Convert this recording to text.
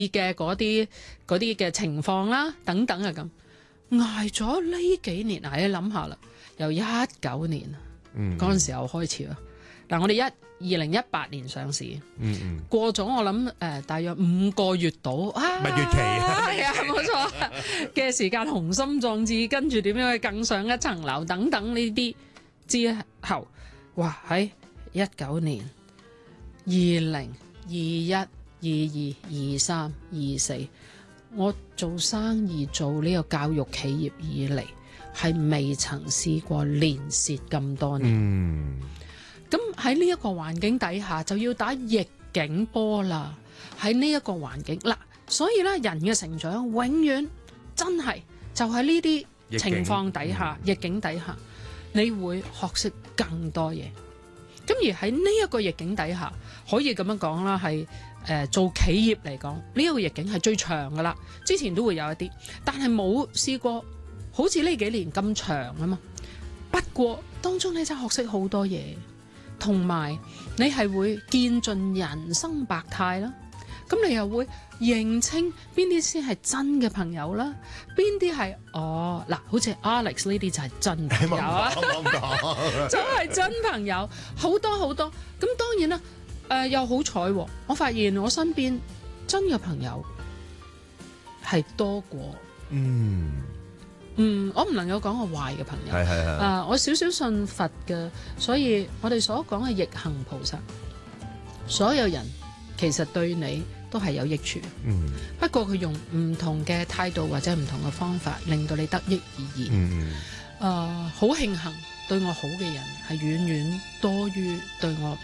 嘅嗰啲嘅情況啦，等等啊咁，捱咗呢幾年啊，你諗下啦，由19年嗰陣時候開始啦。嗱，我哋2018年上市，過咗我諗大約5個月到蜜月期係啊，冇錯嘅時間，雄心壯志，跟住點樣去更上一層樓等等呢啲之後，哇！喺19年、20、21、22、23、24，我做生意做呢個教育企業以嚟，係未曾試過連蝕咁多年。咁喺呢一個環境底下，就要打逆境波啦。喺呢一個環境嗱，所以咧人嘅成長永遠真係就喺呢啲情況底下、逆境底下，你會學識更多嘢。咁而喺呢一個逆境底下，可以咁樣講啦，係做企業嚟講，呢一個逆境係最長噶啦。之前都會有一啲，但係冇試過好似呢幾年咁長啊嘛。不過當中你真係學識好多嘢。同埋你係會見盡人生百態啦，咁你又會認清邊啲先係真嘅朋友啦，邊啲係嗱，好似 Alex 呢啲就係真朋友啊，真係真朋友，好多好多。咁當然啦，又好彩，我發現我身邊真嘅朋友係多過我唔能夠講個壞嘅朋友，我少少信佛嘅，所以我哋所講嘅逆行菩薩，所有人其實對你都係有益處，不過佢用唔同嘅態度或者唔同嘅方法，令到你得益而已。好慶幸對我好嘅人係遠遠多於對我